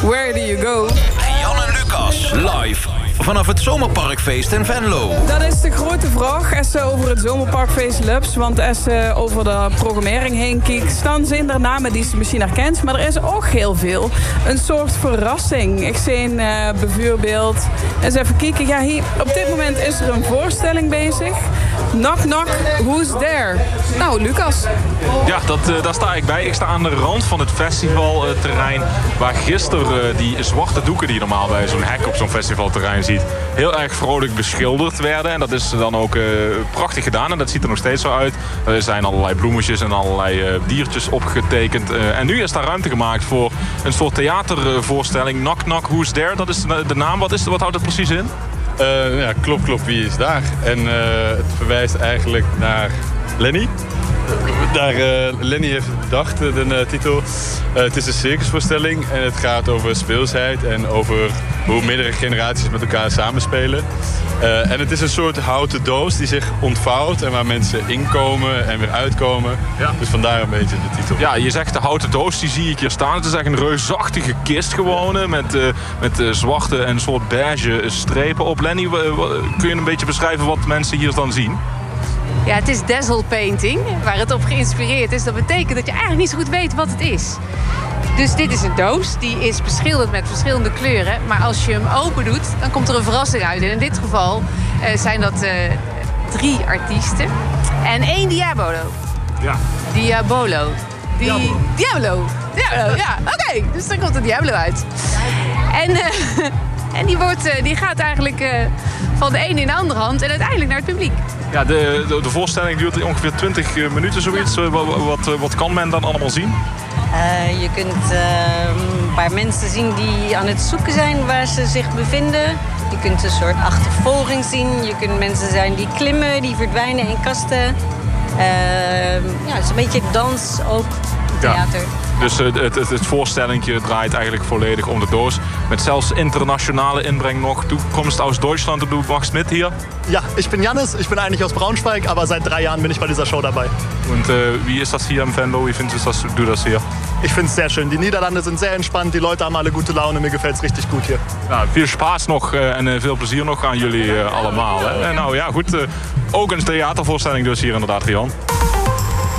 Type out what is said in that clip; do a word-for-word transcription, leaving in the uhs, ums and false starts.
Where Do You Go? Jan en Lucas, live vanaf het Zomerparkfeest in Venlo. Dat is de grote vraag als ze over het Zomerparkfeest loopt. Want als ze over de programmering heen kijkt, dan zijn er namen die ze misschien herkent. Maar er is ook heel veel. Een soort verrassing. Ik zie uh, bijvoorbeeld... Eens even kijken. Ja, hier, op dit moment is er een voorstelling bezig. Knock Knock, Who's There? Nou, Lucas. Ja, dat, uh, daar sta ik bij. Ik sta aan de rand van het festivalterrein. Waar gisteren uh, die zwarte doeken die je normaal bij zo'n hek op zo'n festivalterrein ziet, heel erg vrolijk beschilderd werden. En dat is dan ook uh, prachtig gedaan. En dat ziet er nog steeds zo uit. Er zijn allerlei bloemetjes en allerlei uh, diertjes opgetekend. Uh, en nu is daar ruimte gemaakt voor een soort theatervoorstelling. Knock Knock, Who's There? Dat is de naam. Wat, is, wat houdt het precies in? Uh, ja, klop, klop, wie is daar? En uh, het verwijst eigenlijk naar Lenny. Daar, uh, Lenny heeft het bedacht, de uh, titel. Uh, het is een circusvoorstelling en het gaat over speelsheid en over hoe meerdere generaties met elkaar samenspelen. Uh, en het is een soort houten doos die zich ontvouwt en waar mensen inkomen en weer uitkomen. Ja. Dus vandaar een beetje de titel. Ja, je zegt de houten doos, die zie ik hier staan. Het is echt een reusachtige kist gewoon, met, uh, met uh, zwarte en soort beige strepen op. Lenny, uh, kun je een beetje beschrijven wat mensen hier dan zien? Ja, het is dazzle painting, waar het op geïnspireerd is. Dat betekent dat je eigenlijk niet zo goed weet wat het is. Dus dit is een doos, die is beschilderd met verschillende kleuren. Maar als je hem open doet, dan komt er een verrassing uit. En in dit geval uh, zijn dat uh, drie artiesten en één Diabolo. Ja. Diabolo. Die... Diablo. Diablo. Diablo, ja. Oké, okay. Dus er komt een Diablo uit. En, uh, en die, wordt, uh, die gaat eigenlijk uh, van de ene in de andere hand en uiteindelijk naar het publiek. Ja, de, de, de voorstelling duurt ongeveer twintig minuten zoiets. Ja. Wat, wat, wat kan men dan allemaal zien? Uh, je kunt uh, een paar mensen zien die aan het zoeken zijn waar ze zich bevinden. Je kunt een soort achtervolging zien. Je kunt mensen zijn die klimmen, die verdwijnen in kasten. Uh, ja, het is een beetje dans, ook theater. Ja. Dus het, het, het voorstellingje draait eigenlijk volledig om de doos. Met zelfs internationale inbreng nog. Du kommst aus Deutschland und du machst mit hier? Ja, ich bin Jannis, ich bin eigentlich aus Braunschweig, aber seit drei Jahren bin ich bei dieser Show dabei. Und äh, wie ist das hier im Venlo? Wie findest das, du das hier? Ich finde es sehr schön. Die Niederlande sind sehr entspannt, die Leute haben alle gute Laune, mir gefällt es richtig gut hier. Ja, veel Spaß nog uh, en uh, veel plezier nog aan jullie uh, allemaal. Hè? En nou ja, goed, uh, ook een theatervoorstelling dus hier inderdaad, Rian.